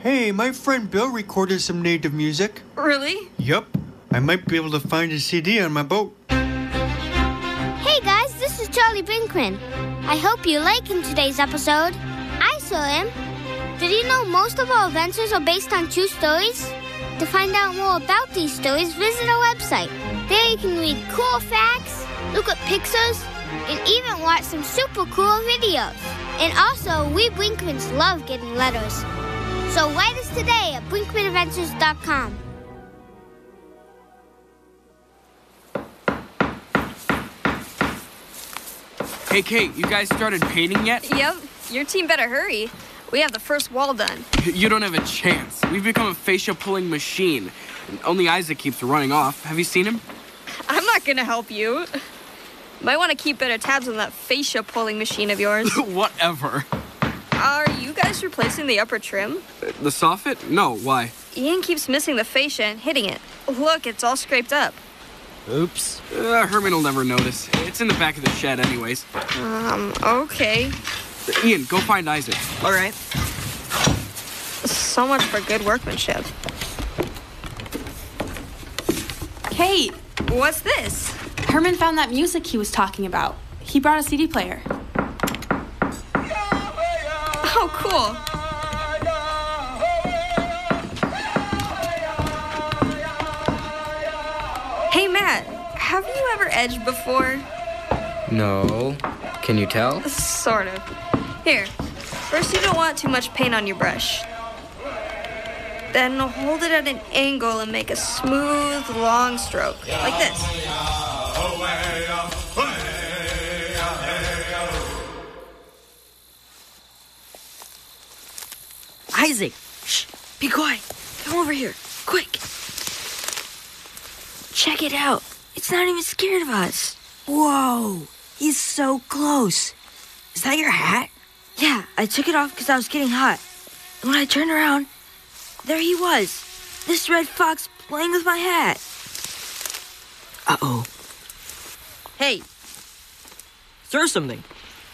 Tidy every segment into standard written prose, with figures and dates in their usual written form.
Hey, my friend Bill recorded some native music. Really? Yup. I might be able to find a CD on my boat. Hey guys, this is Charlie Brinkman. I hope you like today's episode. I saw him. Did you know most of our adventures are based on true stories? To find out more about these stories, visit our website. There you can read cool facts, look at pictures, and even watch some super cool videos. And also, we Brinkmans love getting letters. So write us today at BrinkmanAdventures.com. Hey, Kate, you guys started painting yet? Yep. Your team better hurry. We have the first wall done. You don't have a chance. We've become a fascia-pulling machine. Only Isaac keeps running off. Have you seen him? I'm not gonna help you. Might want to keep better tabs on that fascia-pulling machine of yours. Whatever. Are you guys replacing the upper trim? The soffit? No, why? Ian keeps missing the fascia and hitting it. Look, it's all scraped up. Oops. Herman will never notice. It's in the back of the shed anyways. Okay. Ian, go find Isaac. All right. So much for good workmanship. Kate, What's this? Herman found that music he was talking about. He brought a CD player. Oh, cool. Hey, Matt, have you ever edged before? No. Can you tell? Sort of. Here, first you don't want too much paint on your brush. Then hold it at an angle and make a smooth, long stroke, like this. Isaac, shh, be quiet. Come over here, quick. Check it out. It's not even scared of us. Whoa, he's so close. Is that your hat? Yeah, I took it off because I was getting hot. And when I turned around, there he was. This red fox playing with my hat. Uh-oh. Hey, throw something.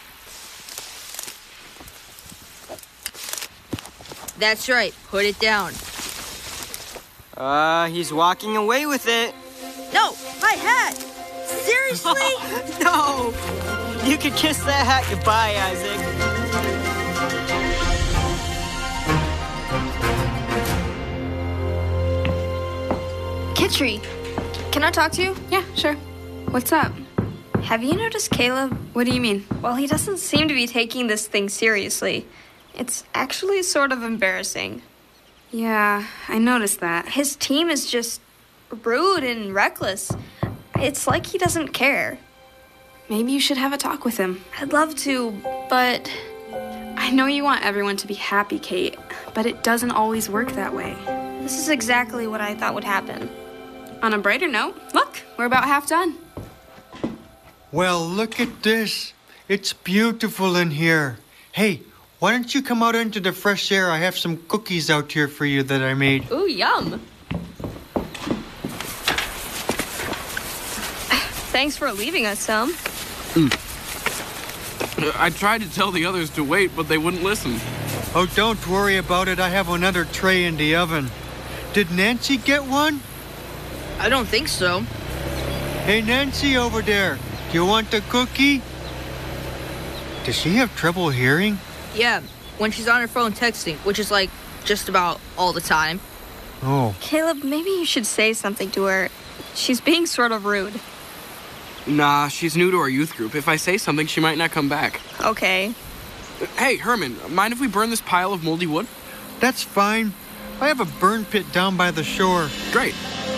That's right, put it down. He's walking away with it. No, my hat! Seriously? No! You could kiss that hat goodbye, Isaac. Kitri, can I talk to you? Yeah, sure. What's up? Have you noticed Caleb? What do you mean? Well, he doesn't seem to be taking this thing seriously. It's actually sort of embarrassing. Yeah, I noticed that. His team is just rude and reckless. It's like he doesn't care. Maybe you should have a talk with him. I'd love to, but I know you want everyone to be happy, Kate, but it doesn't always work that way. this is exactly what I thought would happen. On a brighter note, look, we're about half done. Well, look at this. It's beautiful in here. Hey, why don't you come out into the fresh air? I have some cookies out here for you that I made. Ooh, yum. Thanks for leaving us some. I tried to tell the others to wait, but they wouldn't listen. Oh, don't worry about it. I have another tray in the oven. Did Nancy get one? I don't think so. Hey, Nancy over there. Do you want a cookie? Does she have trouble hearing? Yeah, when she's on her phone texting, which is like just about all the time. Oh. Caleb, maybe you should say something to her. She's being sort of rude. Nah, she's new to our youth group. If I say something, she might not come back. Okay. Hey, Herman, mind if we burn this pile of moldy wood? That's fine. I have a burn pit down by the shore. Great.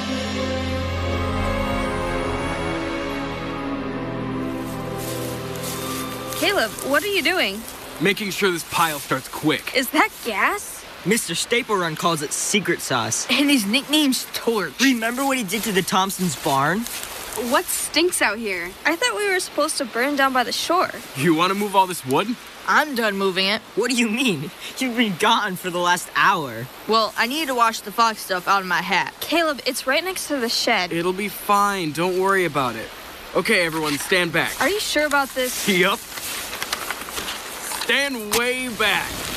Caleb, what are you doing? Making sure this pile starts quick. Is that gas? Mr. Staple Run calls it secret sauce. And his nickname's Torch. Remember what he did to the Thompsons' barn? What stinks out here? I thought we were supposed to burn down by the shore. You want to move all this wood? I'm done moving it. What do you mean? You've been gone for the last hour. Well, I need to wash the fox stuff out of my hat. Caleb, it's right next to the shed. It'll be fine. Don't worry about it. Okay, everyone, stand back. Are you sure about this? Yup. Stand way back.